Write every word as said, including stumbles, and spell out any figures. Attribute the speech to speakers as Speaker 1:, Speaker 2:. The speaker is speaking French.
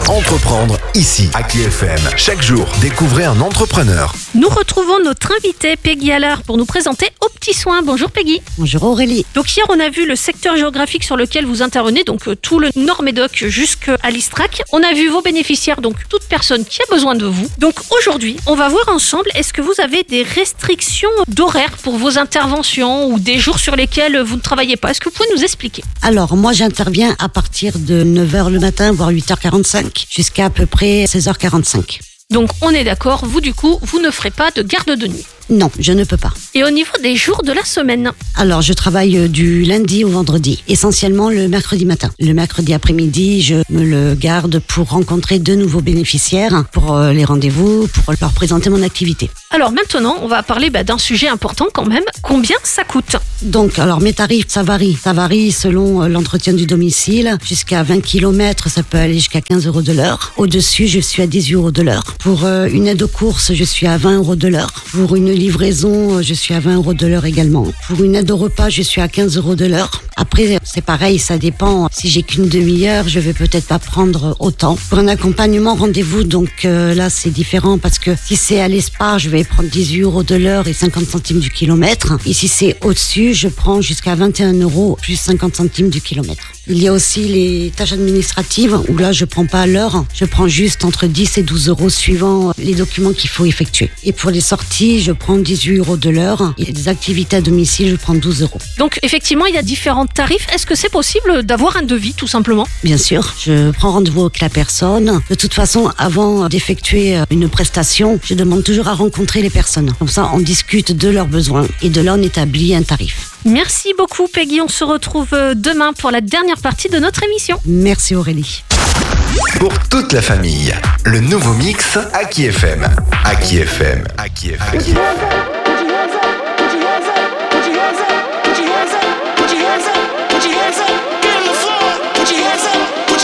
Speaker 1: Entreprendre ici, à Aki F M. Chaque jour, découvrez un entrepreneur.
Speaker 2: Nous retrouvons notre invitée Peggy Allard pour nous présenter Aux Petits Soins. Bonjour Peggy.
Speaker 3: Bonjour Aurélie.
Speaker 2: Donc hier on a vu le secteur géographique sur lequel vous intervenez, donc euh, tout le Nord-Médoc jusqu'à l'Istrac. On a vu vos bénéficiaires, donc toute personne qui a besoin de vous. Donc aujourd'hui, on va voir ensemble, est-ce que vous avez des restrictions d'horaire pour vos interventions ou des jours sur lesquels vous ne travaillez pas? Est-ce que vous pouvez nous expliquer?
Speaker 3: Alors moi j'interviens à partir de neuf heures le matin, voire huit heures quarante-cinq, jusqu'à à peu près seize heures quarante-cinq.
Speaker 2: Donc on est d'accord, vous du coup, vous ne ferez pas de garde de nuit.
Speaker 3: Non, je ne peux pas.
Speaker 2: Et au niveau des jours de la semaine?
Speaker 3: Alors, je travaille du lundi au vendredi, essentiellement le mercredi matin. Le mercredi après-midi, je me le garde pour rencontrer de nouveaux bénéficiaires, pour les rendez-vous, pour leur présenter mon activité.
Speaker 2: Alors maintenant, on va parler bah, d'un sujet important quand même. Combien ça coûte?
Speaker 3: Donc, alors mes tarifs, ça varie. Ça varie selon l'entretien du domicile. Jusqu'à vingt kilomètres, ça peut aller jusqu'à quinze euros de l'heure. Au-dessus, je suis à dix-huit euros de l'heure. Pour euh, une aide aux courses, je suis à vingt euros de l'heure. Pour une livraison, je suis à vingt euros de l'heure également. Pour une aide au repas, je suis à quinze euros de l'heure. Après, c'est pareil, ça dépend. Si j'ai qu'une demi-heure, je vais peut-être pas prendre autant. Pour un accompagnement, rendez-vous, donc euh, là, c'est différent parce que si c'est à l'Espa, je vais prendre dix-huit euros de l'heure et cinquante centimes du kilomètre. Et si c'est au-dessus, je prends jusqu'à vingt et un euros plus cinquante centimes du kilomètre. Il y a aussi les tâches administratives où là, je prends pas à l'heure. Je prends juste entre dix et douze euros suivant les documents qu'il faut effectuer. Et pour les sorties, je prends dix-huit euros de l'heure. Et les activités à domicile, je prends douze euros.
Speaker 2: Donc effectivement, il y a différents tarifs. Est-ce que c'est possible d'avoir un devis tout simplement?
Speaker 3: Bien sûr, je prends rendez-vous avec la personne. De toute façon, avant d'effectuer une prestation, je demande toujours à rencontrer les personnes. Comme ça, on discute de leurs besoins et de là, on établit un tarif.
Speaker 2: Merci beaucoup Peggy, on se retrouve demain pour la dernière partie de notre émission.
Speaker 3: Merci Aurélie.
Speaker 1: Pour toute la famille, le nouveau mix Aki F M. Aki F M. Aki F M.